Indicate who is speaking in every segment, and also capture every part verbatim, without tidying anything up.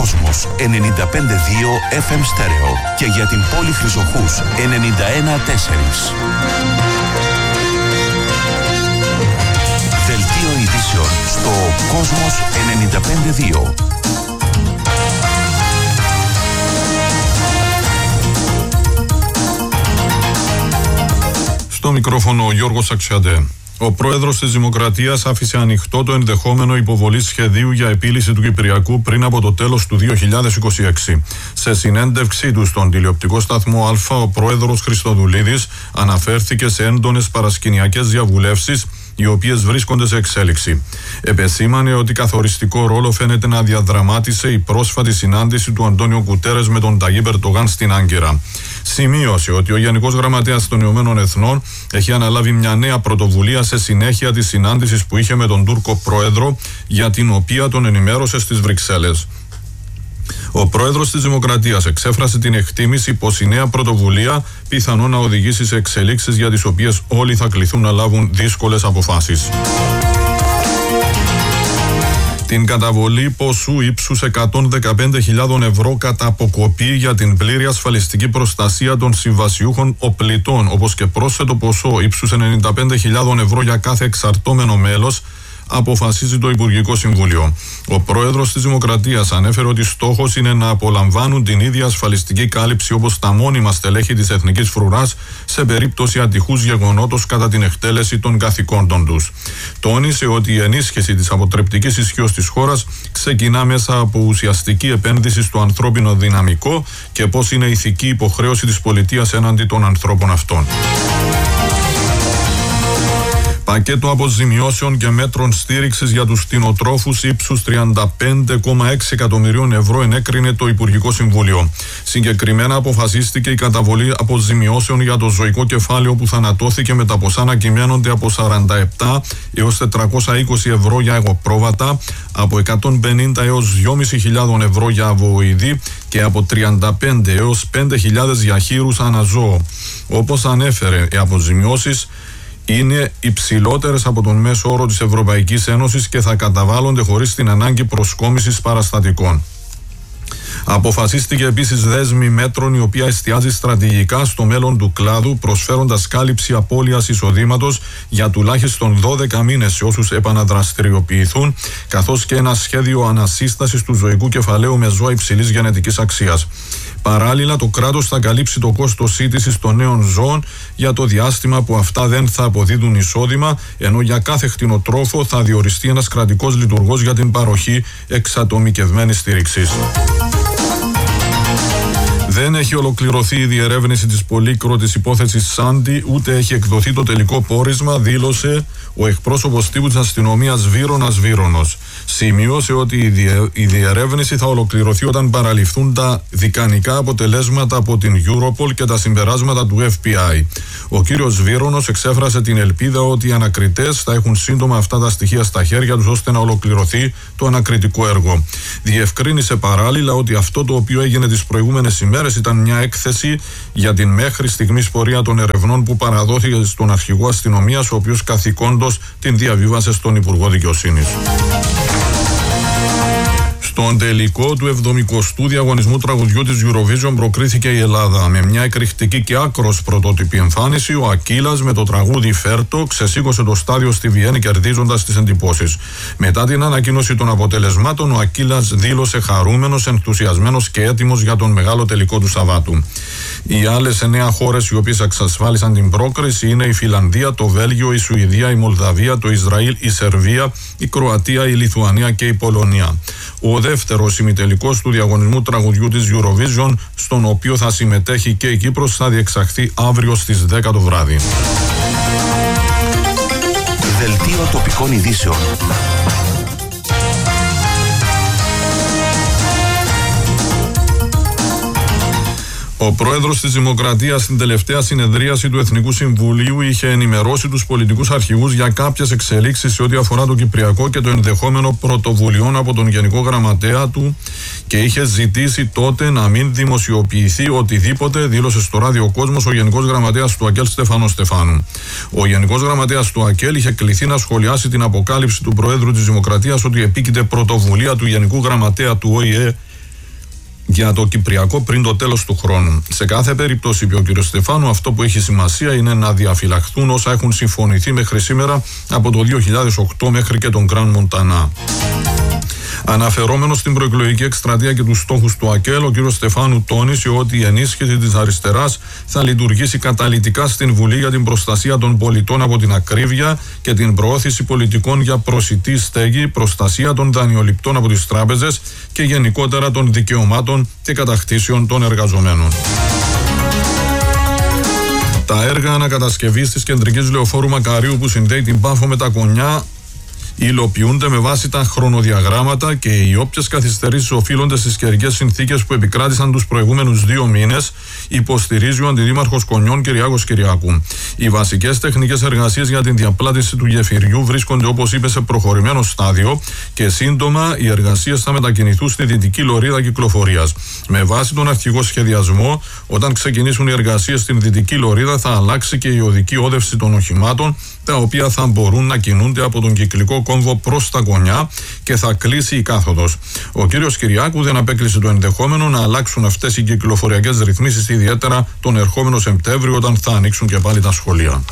Speaker 1: Κόσμος ενενήντα πέντε δύο εφ εμ Stereo και για την πόλη Χρυσοχούς ενενήντα ένα τέσσερα. Δελτίο ειδήσεων στο Κόσμος ενενήντα πέντε δύο.
Speaker 2: Στο μικρόφωνο ο Γιώργος Αξιαντέ. Ο πρόεδρος της Δημοκρατίας άφησε ανοιχτό το ενδεχόμενο υποβολής σχεδίου για επίλυση του Κυπριακού πριν από το τέλος του δύο χιλιάδες είκοσι έξι. Σε συνέντευξή του στον τηλεοπτικό σταθμό Α, ο πρόεδρος Χριστοδουλίδης αναφέρθηκε σε έντονες παρασκηνιακές διαβουλεύσεις, οι οποίες βρίσκονται σε εξέλιξη. Επεσήμανε ότι καθοριστικό ρόλο φαίνεται να διαδραμάτισε η πρόσφατη συνάντηση του Αντώνιο Κουτέρες με τον Ταγίπ Ερντογάν στην Άγκυρα. Σημείωσε ότι ο Γενικός Γραμματέας των Ηνωμένων Εθνών έχει αναλάβει μια νέα πρωτοβουλία σε συνέχεια της συνάντησης που είχε με τον Τούρκο πρόεδρο, για την οποία τον ενημέρωσε στις Βρυξέλλες. Ο πρόεδρος της Δημοκρατίας εξέφρασε την εκτίμηση πως η νέα πρωτοβουλία πιθανόν να οδηγήσει σε εξελίξεις για τις οποίες όλοι θα κληθούν να λάβουν δύσκολες αποφάσεις. Την καταβολή ποσού ύψους εκατόν δεκαπέντε χιλιάδες ευρώ κατά αποκοπή για την πλήρη ασφαλιστική προστασία των συμβασιούχων οπλιτών, όπως και πρόσθετο ποσό ύψους ενενήντα πέντε χιλιάδες ευρώ για κάθε εξαρτώμενο μέλος, αποφασίζει το Υπουργικό Συμβούλιο. Ο πρόεδρος της Δημοκρατίας ανέφερε ότι στόχος είναι να απολαμβάνουν την ίδια ασφαλιστική κάλυψη όπως τα μόνιμα στελέχη της Εθνικής Φρουράς σε περίπτωση ατυχούς γεγονότος κατά την εκτέλεση των καθηκόντων τους. Τόνισε ότι η ενίσχυση της αποτρεπτικής ισχύως της χώρας ξεκινά μέσα από ουσιαστική επένδυση στο ανθρώπινο δυναμικό και πως είναι ηθική υποχρέωση της πολιτείας έναντι των ανθρώπων αυτών. Πακέτο αποζημιώσεων και μέτρων στήριξης για τους κτηνοτρόφους ύψους τριάντα πέντε κόμμα έξι εκατομμυρίων ευρώ ενέκρινε το Υπουργικό Συμβούλιο. Συγκεκριμένα αποφασίστηκε η καταβολή αποζημιώσεων για το ζωικό κεφάλαιο που θανατώθηκε, με τα ποσά να κυμαίνονται από σαράντα επτά έως τετρακόσια είκοσι ευρώ για εγωπρόβατα, από εκατόν πενήντα έως δυόμισι χιλιάδες ευρώ για αβοοειδή και από τριάντα πέντε έως πέντε χιλιάδες για χείρους αναζώο. Όπως ανέφερε, οι αποζημιώσεις είναι υψηλότερες από τον μέσο όρο της Ευρωπαϊκής Ένωσης και θα καταβάλλονται χωρίς την ανάγκη προσκόμισης παραστατικών. Αποφασίστηκε επίσης δέσμη μέτρων η οποία εστιάζει στρατηγικά στο μέλλον του κλάδου, προσφέροντας κάλυψη απώλειας εισοδήματος για τουλάχιστον δώδεκα μήνες σε όσους επαναδραστηριοποιηθούν, καθώς και ένα σχέδιο ανασύστασης του ζωικού κεφαλαίου με ζώα υψηλής γενετικής αξίας. Παράλληλα, το κράτος θα καλύψει το κόστος σύντησης των νέων ζώων για το διάστημα που αυτά δεν θα αποδίδουν εισόδημα, ενώ για κάθε κτηνοτρόφο θα διοριστεί ένας κρατικός λειτουργός για την παροχή εξατομικευμένης στήριξης. Δεν έχει ολοκληρωθεί η διερεύνηση της πολύκροτης υπόθεσης Σάντι, ούτε έχει εκδοθεί το τελικό πόρισμα, δήλωσε ο εκπρόσωπος τύπου της αστυνομίας Βύρωνας Βύρωνος. Σημείωσε ότι η, διε, η διερεύνηση θα ολοκληρωθεί όταν παραληφθούν τα δικανικά αποτελέσματα από την Europol και τα συμπεράσματα του εφ μπι άι. Ο κύριος Βύρωνος εξέφρασε την ελπίδα ότι οι ανακριτές θα έχουν σύντομα αυτά τα στοιχεία στα χέρια τους ώστε να ολοκληρωθεί το ανακριτικό έργο. Διευκρίνησε παράλληλα ότι αυτό το οποίο έγινε τις προηγούμενες ημέρες ήταν μια έκθεση για την μέχρι στιγμής πορεία των ερευνών που παραδόθηκε στον αρχηγό αστυνομίας, ο οποίος καθηκόντως την διαβίβασε στον Υπουργό Δικαιοσύνης. Στον τελικό του εβδομηκοστού διαγωνισμού τραγουδιού της Eurovision προκρίθηκε η Ελλάδα. Με μια εκρηκτική και άκρος πρωτότυπη εμφάνιση, ο Ακύλας με το τραγούδι Φέρτο ξεσήκωσε το στάδιο στη Βιέννη κερδίζοντας τις εντυπώσεις. Μετά την ανακοίνωση των αποτελεσμάτων, ο Ακύλας δήλωσε χαρούμενος, ενθουσιασμένος και έτοιμος για τον μεγάλο τελικό του Σαββάτου. Οι άλλες εννέα χώρες οι οποίες εξασφάλισαν την πρόκριση είναι η Φιλανδία, το Βέλγιο, η Σουηδία, η Μολδαβία, το Ισραήλ, η Σερβία, η Κροατία, η Λιθουανία και η Πολωνία. Ο δεύτερος ημιτελικός του διαγωνισμού τραγουδιού της Eurovision, στον οποίο θα συμμετέχει και η Κύπρος, θα διεξαχθεί αύριο στις δέκα το βράδυ.
Speaker 1: Δελτίο τοπικών ειδήσεων.
Speaker 2: Ο πρόεδρος της Δημοκρατίας στην τελευταία συνεδρίαση του Εθνικού Συμβουλίου είχε ενημερώσει τους πολιτικούς αρχηγούς για κάποιες εξελίξεις σε ό,τι αφορά το Κυπριακό και το ενδεχόμενο πρωτοβουλειών από τον Γενικό Γραμματέα του και είχε ζητήσει τότε να μην δημοσιοποιηθεί οτιδήποτε, δήλωσε στο Ράδιο Κόσμος ο Γενικός Γραμματέας του ΑΚΕΛ Στέφανος Στεφάνου. Ο Γενικός Γραμματέας του ΑΚΕΛ είχε κληθεί να σχολιάσει την αποκάλυψη του Προέδρου της Δημοκρατίας ότι επίκειται πρωτοβουλία του Γενικού Γραμματέα του Ο Η Ε για το Κυπριακό πριν το τέλος του χρόνου. Σε κάθε περίπτωση, είπε ο κ. Στεφάνου, αυτό που έχει σημασία είναι να διαφυλαχθούν όσα έχουν συμφωνηθεί μέχρι σήμερα από το δύο χιλιάδες οκτώ μέχρι και τον Γκραν Μοντανά. Αναφερόμενος στην προεκλογική εκστρατεία και τους στόχους του ΑΚΕΛ, ο κ. Στεφάνου τόνισε ότι η ενίσχυση της αριστεράς θα λειτουργήσει καταλυτικά στην Βουλή για την προστασία των πολιτών από την ακρίβεια και την προώθηση πολιτικών για προσιτή στέγη, προστασία των δανειοληπτών από τις τράπεζες και γενικότερα των δικαιωμάτων και κατακτήσεων των εργαζομένων. Τα έργα ανακατασκευής της κεντρικής λεωφόρου Μακαρίου που συνδέει την Πάφο με τα Κονιά υλοποιούνται με βάση τα χρονοδιαγράμματα και οι όποιες καθυστερήσεις οφείλονται στις καιρικές συνθήκες που επικράτησαν τους προηγούμενους δύο μήνες, υποστηρίζει ο Αντιδήμαρχος Κονιών Κυριάκος Κυριάκου. Οι βασικές τεχνικές εργασίες για την διαπλάτηση του γεφυριού βρίσκονται, όπως είπε, σε προχωρημένο στάδιο και σύντομα οι εργασίες θα μετακινηθούν στη δυτική λωρίδα κυκλοφορίας. Με βάση τον αρχικό σχεδιασμό, όταν ξεκινήσουν οι εργασίες στην δυτική λωρίδα, θα αλλάξει και η οδική όδευση των οχημάτων, τα οποία θα μπορούν να κινούνται από τον κυκλικό κόμβο προς τα Κονιά και θα κλείσει η κάθοδος. Ο κύριος Κυριάκου δεν απέκλεισε το ενδεχόμενο να αλλάξουν αυτές οι κυκλοφοριακές ρυθμίσεις, ιδιαίτερα τον ερχόμενο Σεπτέμβριο, όταν θα ανοίξουν και πάλι τα σχολεία.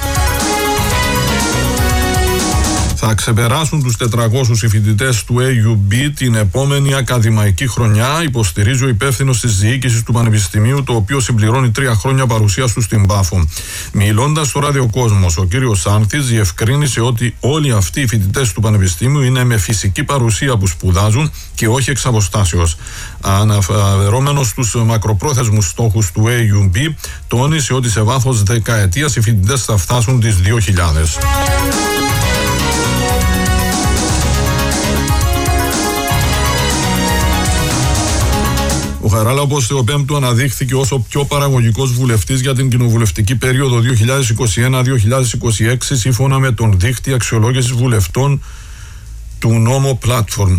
Speaker 2: Θα ξεπεράσουν τους τετρακόσιους οι φοιτητές του έι γιου μπι την επόμενη ακαδημαϊκή χρονιά, υποστηρίζει ο υπεύθυνος της διοίκησης του Πανεπιστημίου, το οποίο συμπληρώνει τρία χρόνια παρουσίας του στην Πάφο. Μιλώντας στο ραδιοκόσμος, ο κύριος Άνθης διευκρίνησε ότι όλοι αυτοί οι φοιτητές του Πανεπιστημίου είναι με φυσική παρουσία που σπουδάζουν και όχι εξ αποστάσεως. Αναφερόμενος στους μακροπρόθεσμους στόχους του έι γιου μπι, τόνισε ότι σε βάθος δεκαετίας οι φοιτητές θα φτάσουν τις δύο χιλιάδες. Ο Χαράλαμπος Θεοπέμπτου αναδείχθηκε ως ο πιο παραγωγικός βουλευτής για την κοινοβουλευτική περίοδο δύο χιλιάδες είκοσι ένα με δύο χιλιάδες είκοσι έξι, σύμφωνα με τον δίκτυο αξιολόγησης βουλευτών του νόμο Platform.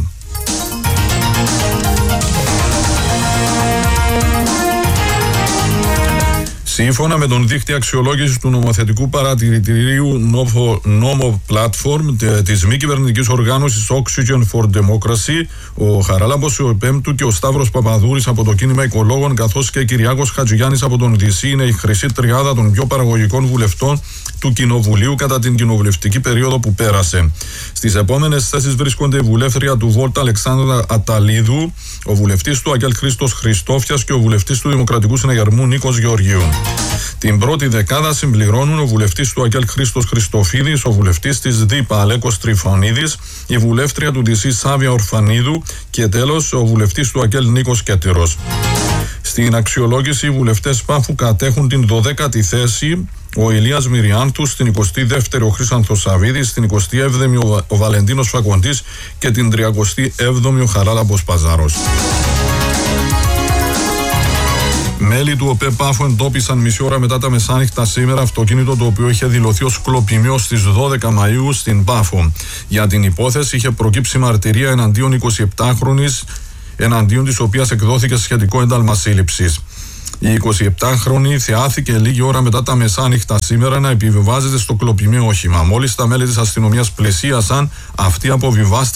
Speaker 2: Σύμφωνα με τον δίκτυο αξιολόγησης του νομοθετικού παρατηρητηρίου νόμο Platform της μη κυβερνητικής οργάνωσης Oxygen for Democracy, ο Χαράλαμπος ο Πέμπτου και ο Σταύρος Παπαδούρης από το κίνημα Οικολόγων, καθώς και Κυριάκος Χατζηγιάννης από τον ΔΥΣΥ είναι η χρυσή τριάδα των πιο παραγωγικών βουλευτών του Κοινοβουλίου κατά την κοινοβουλευτική περίοδο που πέρασε. Στις επόμενες θέσεις βρίσκονται η βουλεύτρια του Βόλτ Αλεξάνδρα Αταλίδου, ο βουλευτής του Αγγέλ Χρήστος Χριστόφιας και ο βουλευτής του Δημοκρατικού Συναγερμού Νίκος Γεωργίου. Την πρώτη δεκάδα συμπληρώνουν ο βουλευτής του Αγγέλ Χρήστος Χριστοφίδης, ο βουλευτής της ΔΥΠΑ Αλέκος Τριφωνίδης, η βουλεύτρια του ΔΥΣΥ Σάβια Ορφανίδου και τέλος ο βουλευτής του Αγγέλ Νίκος Κέτηρος. Στην αξιολόγηση, οι βουλευτές Πάφου κατέχουν την δωδέκατη θέση, ο Ηλίας Μυριάνθους, στην εικοστή δεύτερη ο Χρύσανθος Σαββίδης, στην εικοστή έβδομη ο, ο Βαλεντίνος Φακοντής και την τριαντή έβδομη ο Χαράλαμπος Παζάρος. Μέλη του ΟΠΕ Πάφου εντόπισαν μισή ώρα μετά τα μεσάνυχτα σήμερα αυτοκίνητο το οποίο είχε δηλωθεί ως κλοπημιό στις δώδεκα Μαΐου στην Πάφο. Για την υπόθεση είχε προκύψει μαρτυρία εναντίον εικοσιεπτάχρονης, εναντίον της οποίας εκδόθηκε σχετικό ένταλμα σύλληψης. Η εικοσιεπτάχρονη θεάθηκε λίγη ώρα μετά τα μεσάνυχτα σήμερα να επιβιβάζεται στο κλοπημαίο όχημα. Μόλις τα μέλη της αστυνομίας πλησίασαν, αυτή αποβιβάστηκε